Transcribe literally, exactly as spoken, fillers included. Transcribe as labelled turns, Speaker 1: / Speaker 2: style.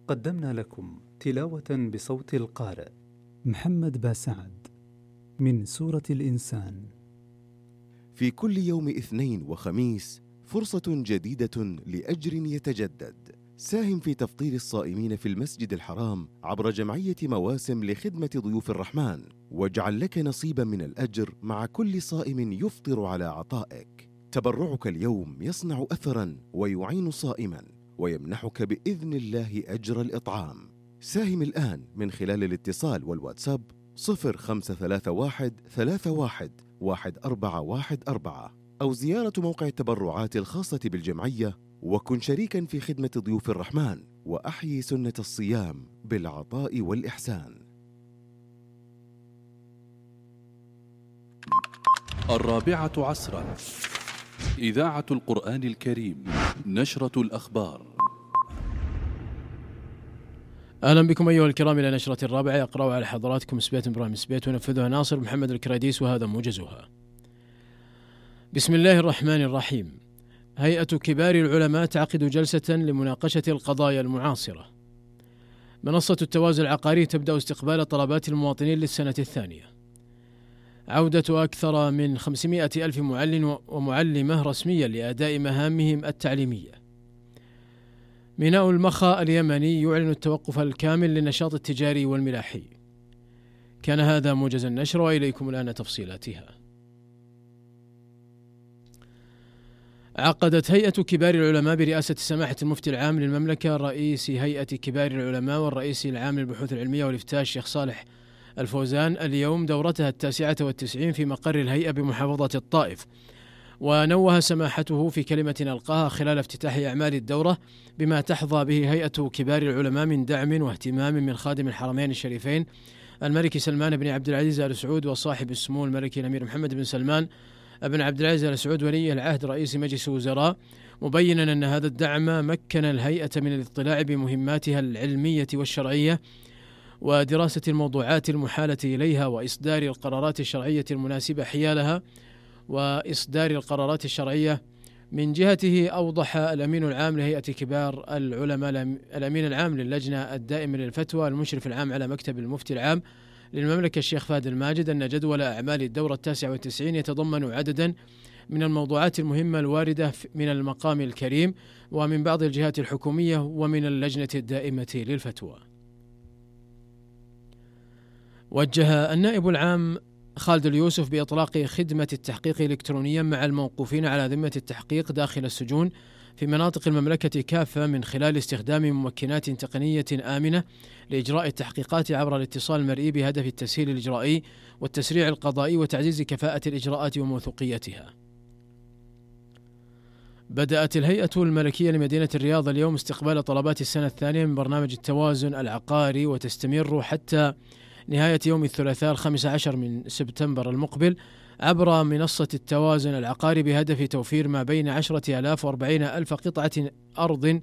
Speaker 1: قدمنا لكم تلاوة بصوت القارئ
Speaker 2: محمد باسعد من سورة الإنسان.
Speaker 3: في كل يوم اثنين وخميس فرصة جديدة لأجر يتجدد. ساهم في تفطير الصائمين في المسجد الحرام عبر جمعية مواسم لخدمة ضيوف الرحمن، واجعل لك نصيبا من الأجر مع كل صائم يفطر على عطائك. تبرعك اليوم يصنع أثرا ويعين صائما ويمنحك بإذن الله أجر الإطعام. ساهم الآن من خلال الاتصال والواتساب صفر خمسة ثلاثة واحد ثلاثة واحد واحد أربعة واحد أربعة أو زيارة موقع التبرعات الخاصة بالجمعية، وكن شريكا في خدمة ضيوف الرحمن وأحيي سنة الصيام بالعطاء والإحسان.
Speaker 4: الرابعة عصرا، إذاعة القرآن الكريم، نشرة الأخبار.
Speaker 5: أهلا بكم أيها الكرام إلى نشرة الرابعة، يقرأ على حضراتكم سبيت إبراهيم سبيت ونفذها ناصر محمد الكراديس، وهذا موجزها. بسم الله الرحمن الرحيم. هيئة كبار العلماء تعقد جلسة لمناقشة القضايا المعاصرة. منصة التوازن العقاري تبدأ استقبال طلبات المواطنين للسنة الثانية. عودة أكثر من خمسمائة ألف معلم ومعلمة رسميا لأداء مهامهم التعليمية. ميناء المخا اليمني يعلن التوقف الكامل للنشاط التجاري والملاحي. كان هذا موجز النشر، وإليكم الآن تفصيلاتها. عقدت هيئة كبار العلماء برئاسة سماحة المفتي العام للمملكة رئيس هيئة كبار العلماء والرئيس العام للبحوث العلمية والإفتاء الشيخ صالح الفوزان اليوم دورتها التاسعة والتسعين في مقر الهيئة بمحافظة الطائف. ونوه سماحته في كلمة ألقاها خلال افتتاح أعمال الدورة بما تحظى به هيئة كبار العلماء من دعم واهتمام من خادم الحرمين الشريفين الملك سلمان بن عبد العزيز آل سعود وصاحب السمو الملكي الأمير محمد بن سلمان بن عبد العزيز آل سعود ولي العهد رئيس مجلس الوزراء، مبينا أن هذا الدعم مكن الهيئة من الاطلاع بمهماتها العلمية والشرعية ودراسة الموضوعات المحالة إليها وإصدار القرارات الشرعية المناسبة حيالها. وإصدار القرارات الشرعية من جهته أوضح الأمين العام لهيئة كبار العلماء الأمين العام للجنة الدائمة للفتوى المشرف العام على مكتب المفتي العام للمملكة الشيخ فهد الماجد أن جدول أعمال الدورة التاسعة والتسعين يتضمن عددا من الموضوعات المهمة الواردة من المقام الكريم ومن بعض الجهات الحكومية ومن اللجنة الدائمة للفتوى. وجه النائب العام خالد اليوسف بإطلاق خدمة التحقيق إلكترونيا مع الموقوفين على ذمة التحقيق داخل السجون في مناطق المملكة كافة من خلال استخدام ممكنات تقنية آمنة لإجراء التحقيقات عبر الاتصال المرئي بهدف التسهيل الإجرائي والتسريع القضائي وتعزيز كفاءة الإجراءات وموثوقيتها. بدأت الهيئة الملكية لمدينة الرياض اليوم استقبال طلبات السنة الثانية من برنامج التوازن العقاري، وتستمر حتى نهاية يوم الثلاثاء الخامس عشر من سبتمبر المقبل عبر منصة التوازن العقاري بهدف توفير ما بين عشرة آلاف وأربعين ألف قطعة أرض